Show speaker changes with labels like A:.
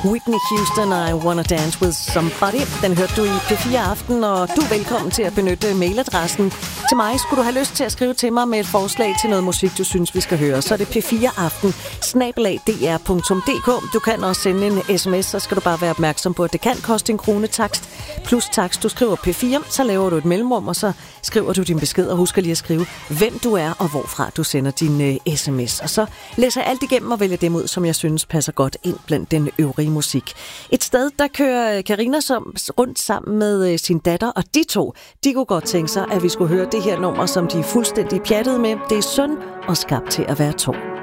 A: Whitney Houston, I Wanna Dance With Somebody. Den hørte du i P4 Aften, og du er velkommen til at benytte mailadressen til mig. Skulle du have lyst til at skrive til mig med et forslag til noget musik, du synes, vi skal høre, så er det p4aften@dr.dk. Du kan også sende en sms, så skal du bare være opmærksom på, at det kan koste en krone takst plus takst. Du skriver P4, så laver du et mellemrum, og så skriver du din besked, og husk lige at skrive, hvem du er og hvorfra du sender din sms. Og så læser jeg alt igennem og vælger dem ud, som jeg synes passer godt ind blandt den øvrige musik. Et sted, der kører Karina rundt sammen med sin datter, og de kunne godt tænke sig, at vi skulle høre det her nummer, som de er fuldstændig pjattede med. Det er synd og skabt til at være to.